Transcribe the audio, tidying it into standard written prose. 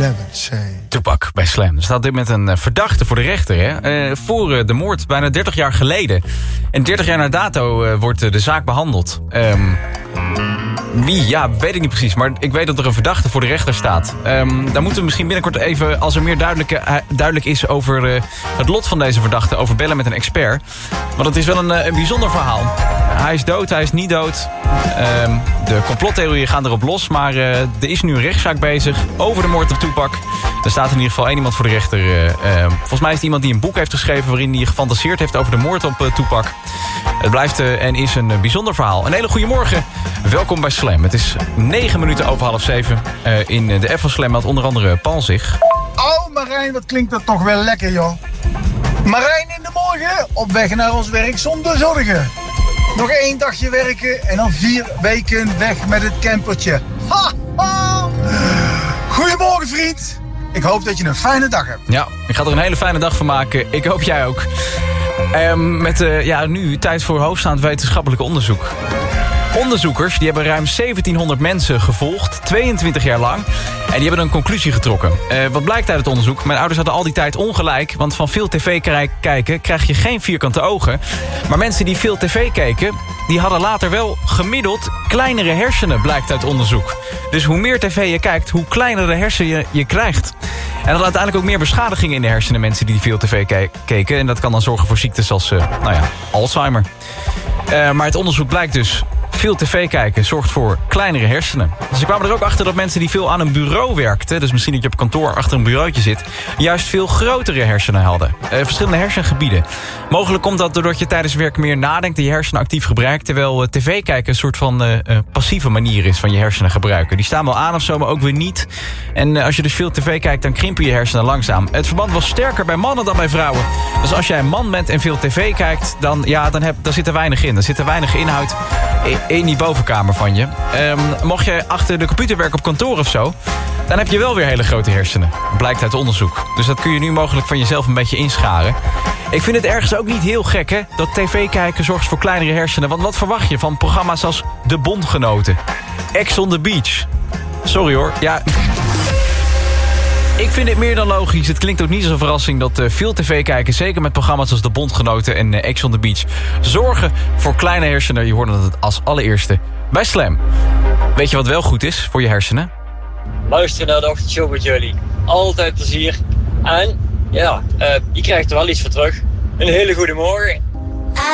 never change. Tupac bij Slam. Er staat dit met een verdachte voor de rechter. Hè? Voor de moord bijna 30 jaar geleden. En 30 jaar na dato wordt de zaak behandeld. Wie? Ja, weet ik niet precies. Maar ik weet dat er een verdachte voor de rechter staat. Daar moeten we misschien binnenkort even, als er meer duidelijk is over het lot van deze verdachte, over bellen met een expert. Want het is wel een bijzonder verhaal. Hij is dood, hij is niet dood. De complottheorieën gaan erop los. Maar er is nu een rechtszaak bezig over de moord op Tupac. Er staat in ieder geval één iemand voor de rechter. Volgens mij is het iemand die een boek heeft geschreven waarin hij gefantaseerd heeft over de moord op Tupac. Het blijft en is een bijzonder verhaal. Een hele goede morgen. Welkom bij Slam. Het is 9 minuten over 6:30 in de app van Slam met onder andere Paul zich. Oh Marijn, wat klinkt dat toch wel lekker joh. Marijn in de morgen, op weg naar ons werk zonder zorgen. Nog 1 dagje werken en dan 4 weken weg met het campertje. Ha, ha. Goedemorgen vriend. Ik hoop dat je een fijne dag hebt. Ja, ik ga er een hele fijne dag van maken. Ik hoop jij ook. Nu tijd voor hoogstaand wetenschappelijk onderzoek. Onderzoekers die hebben ruim 1700 mensen gevolgd, 22 jaar lang. En die hebben een conclusie getrokken. Wat blijkt uit het onderzoek? Mijn ouders hadden al die tijd ongelijk. Want van veel tv kijken krijg je geen vierkante ogen. Maar mensen die veel tv keken, die hadden later wel gemiddeld kleinere hersenen, blijkt uit onderzoek. Dus hoe meer tv je kijkt, hoe kleiner de hersenen je krijgt. En dat uiteindelijk ook meer beschadigingen in de hersenen, mensen die veel tv keken. En dat kan dan zorgen voor ziektes als Alzheimer. Maar het onderzoek blijkt dus, veel tv kijken zorgt voor kleinere hersenen. Dus ik kwam er ook achter dat mensen die veel aan een bureau werkten, dus misschien dat je op kantoor achter een bureautje zit, juist veel grotere hersenen hadden. Verschillende hersengebieden. Mogelijk komt dat doordat je tijdens werk meer nadenkt en je hersenen actief gebruikt, terwijl tv kijken een soort van passieve manier is van je hersenen gebruiken. Die staan wel aan of zo, maar ook weer niet. En als je dus veel tv kijkt, dan krimpen je hersenen langzaam. Het verband was sterker bij mannen dan bij vrouwen. Dus als jij een man bent en veel tv kijkt, dan zit er weinig in. Er zit er weinig inhoud in die bovenkamer van je. Mocht je achter de computer werken op kantoor of zo, dan heb je wel weer hele grote hersenen. Blijkt uit onderzoek. Dus dat kun je nu mogelijk van jezelf een beetje inscharen. Ik vind het ergens ook niet heel gek, hè, dat tv kijken zorgt voor kleinere hersenen. Want wat verwacht je van programma's als De Bondgenoten, Ex on the Beach? Sorry hoor, ja. Ik vind het meer dan logisch. Het klinkt ook niet als een verrassing dat veel tv kijken, zeker met programma's als De Bondgenoten en Ex on the Beach, zorgen voor kleine hersenen. Je hoorde het als allereerste bij Slam. Weet je wat wel goed is voor je hersenen? Luister naar de ochtendshow met jullie. Altijd plezier. En ja, je krijgt er wel iets voor terug. Een hele goede morgen.